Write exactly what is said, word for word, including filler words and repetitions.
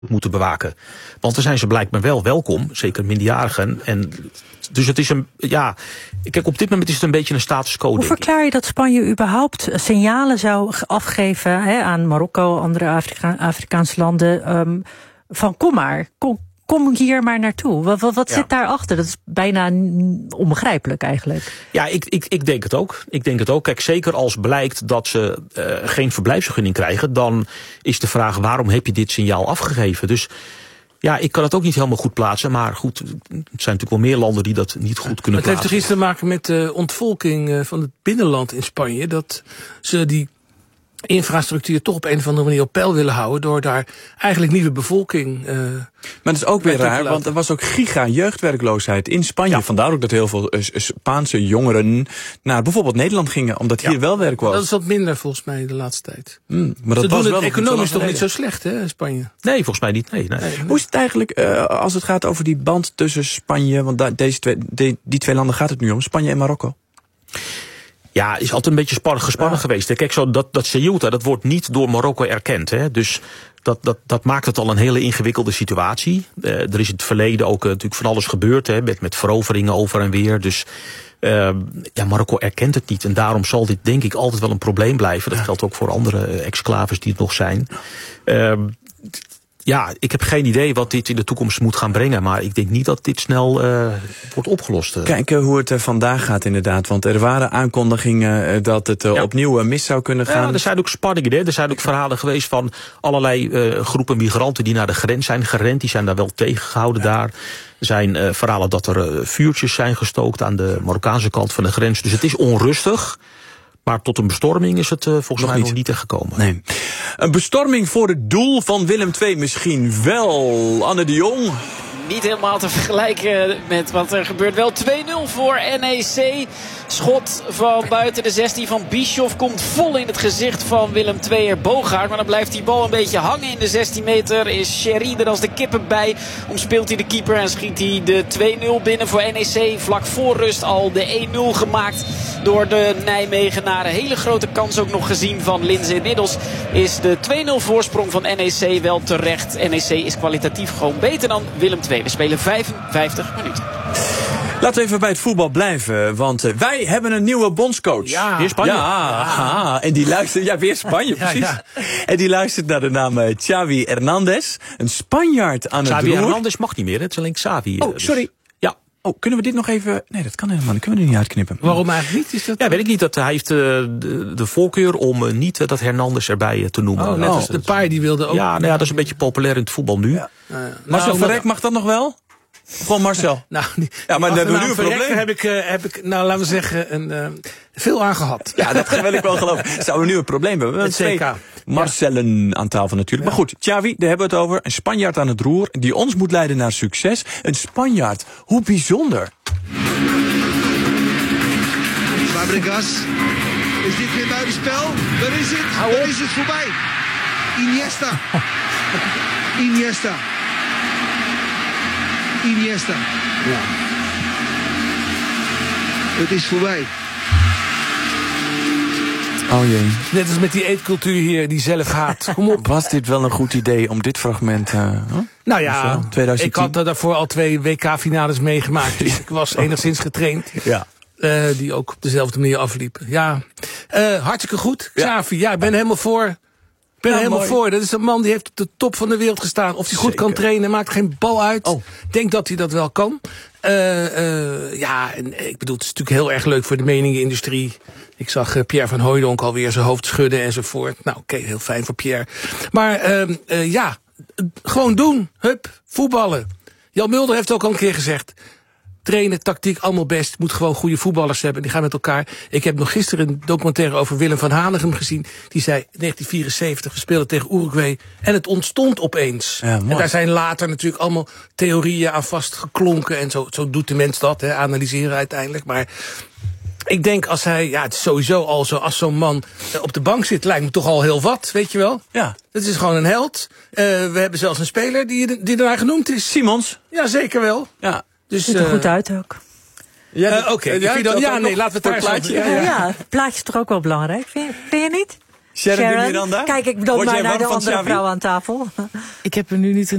moeten bewaken. Want dan zijn ze blijkbaar wel welkom, zeker minderjarigen. En dus het is een, ja, kijk, op dit moment is het een beetje een status quo. Hoe verklaar je dat Spanje überhaupt signalen zou afgeven hè, aan Marokko, andere Afrika- Afrikaanse landen, um, van kom maar, kom, kom hier maar naartoe. Wat, wat, wat ja. zit daarachter? Dat is bijna onbegrijpelijk eigenlijk. Ja, ik, ik, ik denk het ook. Ik denk het ook. Kijk, zeker als blijkt dat ze uh, geen verblijfsvergunning krijgen, dan is de vraag, waarom heb je dit signaal afgegeven? Dus ja, ik kan het ook niet helemaal goed plaatsen. Maar goed, het zijn natuurlijk wel meer landen die dat niet goed kunnen het plaatsen. Het heeft toch iets te maken met de ontvolking van het binnenland in Spanje. Dat ze die infrastructuur toch op een of andere manier op peil willen houden door daar eigenlijk nieuwe bevolking. Uh, maar dat is ook weer raar, want er was ook giga jeugdwerkloosheid in Spanje. Ja. Vandaar ook dat heel veel uh, Spaanse jongeren naar bijvoorbeeld Nederland gingen, omdat hier ja. wel werk was. Dat is wat minder volgens mij de laatste tijd. Mm, maar dat Ze was doen wel het economisch toch niet zo slecht, hè, Spanje? Nee, volgens mij niet. Nee, nee. nee, nee. Hoe is het eigenlijk uh, als het gaat over die band tussen Spanje, want da- deze twee, die, die twee landen gaat het nu om, Spanje en Marokko? Ja, is altijd een beetje spannig, gespannen ja. geweest. Kijk, zo dat, dat Ceuta, dat wordt niet door Marokko erkend. Hè? Dus dat, dat, dat maakt het al een hele ingewikkelde situatie. Uh, er is in het verleden ook uh, natuurlijk van alles gebeurd, hè, met, met veroveringen over en weer. Dus uh, ja, Marokko erkent het niet. En daarom zal dit denk ik altijd wel een probleem blijven. Dat ja. geldt ook voor andere uh, exclaves die het nog zijn. Uh, Ja, ik heb geen idee wat dit in de toekomst moet gaan brengen. Maar ik denk niet dat dit snel uh, wordt opgelost. Uh. Kijken hoe het uh, vandaag gaat inderdaad. Want er waren aankondigingen uh, dat het uh, ja. opnieuw uh, mis zou kunnen gaan. Ja, er zijn ook spanningen. Hè. Er zijn ook verhalen geweest van allerlei uh, groepen migranten die naar de grens zijn gerend. Die zijn daar wel tegengehouden ja. daar. Er zijn uh, verhalen dat er uh, vuurtjes zijn gestookt aan de Marokkaanse kant van de grens. Dus het is onrustig. Maar tot een bestorming is het uh, volgens nog mij niet. nog niet echt gekomen. Nee. Een bestorming voor het doel van Willem twee misschien wel. Anne de Jong. Niet helemaal te vergelijken met wat er gebeurt. Wel twee nul voor N E C. Schot van buiten de zestien van Bischoff komt vol in het gezicht van Willem tweeër Bogaert. Maar dan blijft die bal een beetje hangen in de zestien meter. Is Sherry er als de kippen bij. Omspeelt hij de keeper en schiet hij de twee nul binnen voor N E C. Vlak voor rust al de één nul gemaakt door de Nijmegenaren. Hele grote kans ook nog gezien van Linze. Inmiddels is de twee nul voorsprong van N E C wel terecht. N E C is kwalitatief gewoon beter dan Willem twee. We spelen vijfenvijftig minuten. Laten we even bij het voetbal blijven, want uh, wij hebben een nieuwe bondscoach. Ja, weer Spanje. Ja, ja. En die luistert, ja, weer Spanje, precies. Ja, ja. En die luistert naar de naam uh, Xavi Hernandez, een Spanjaard aan Xavi het roer. Xavi Hernandez mag niet meer, het is alleen Xavi. Oh, sorry. Dus. Ja. Oh, kunnen we dit nog even... Nee, dat kan helemaal niet. Kunnen we er niet uitknippen. Waarom eigenlijk niet? Is dat... Ja, weet ik niet. Dat, hij heeft uh, de, de voorkeur om uh, niet uh, dat Hernandez erbij uh, te noemen. Oh, net als de paai die wilde ook... Ja, nou ja, dat is een beetje populair in het voetbal nu. Ja. Uh, Marcel nou, Verrek, mag dat nog wel? Gewoon Marcel. nou, die, ja, maar dan hebben we nu een probleem. Heb ik, uh, heb ik, nou, laten we zeggen, een, uh, veel aan gehad. Ja, dat wil ik wel geloven. Zouden we nu een probleem hebben? Het C K. Marcellen ja. aan tafel natuurlijk. Ja. Maar goed, Xavi, daar hebben we het over. Een Spanjaard aan het roer, die ons moet leiden naar succes. Een Spanjaard. Hoe bijzonder. Fabregas. Is dit weer buitenspel? Daar is het. Daar is het voorbij. Iniesta. Iniesta. Iniesta. Ja. Het is voorbij. Oh jee. Net als met die eetcultuur hier, die zelf haat. Kom op. Was dit wel een goed idee om dit fragment... Uh, huh? Nou ja, tweeduizend tien? Ik had daarvoor al twee W K-finales meegemaakt. Dus ik was enigszins getraind. Ja. Uh, die ook op dezelfde manier afliepen. Ja, uh, hartstikke goed. Xavi, ja, ik ben helemaal voor... Ik ben er helemaal mooi. voor. Dat is een man die heeft op de top van de wereld gestaan. Of hij goed Zeker. kan trainen, maakt geen bal uit. Oh. Denk dat hij dat wel kan. Uh, uh, ja, en ik bedoel, het is natuurlijk heel erg leuk voor de meningenindustrie. Ik zag uh, Pierre van Hooijdonk alweer zijn hoofd schudden enzovoort. Nou, oké, okay, heel fijn voor Pierre. Maar uh, uh, ja, gewoon doen. Hup, voetballen. Jan Mulder heeft ook al een keer gezegd... Trainen, tactiek, allemaal best. Moet gewoon goede voetballers hebben. Die gaan met elkaar. Ik heb nog gisteren een documentaire over Willem van Hanegem gezien. Die zei, negentien vierenzeventig, we speelden tegen Uruguay. En het ontstond opeens. Ja, en daar zijn later natuurlijk allemaal theorieën aan vastgeklonken. En zo, zo doet de mens dat, hè, analyseren uiteindelijk. Maar ik denk als hij, ja, het is sowieso al zo, als zo'n man op de bank zit, lijkt me toch al heel wat, weet je wel? Ja. Dat is gewoon een held. Uh, we hebben zelfs een speler die, die ernaar genoemd is. Simons. Ja, zeker wel. Ja. Dus, ziet er uh, goed uit ook. Ja, uh, Oké. Okay. Ja, ja, nee, laten we het daar plaatje. Ja, ja. ja, plaatje is toch ook wel belangrijk, vind je, vind je niet? Sharon, Sharon Miranda? Kijk, ik bedoel maar naar de andere vrouw aan tafel. Ik heb er nu niet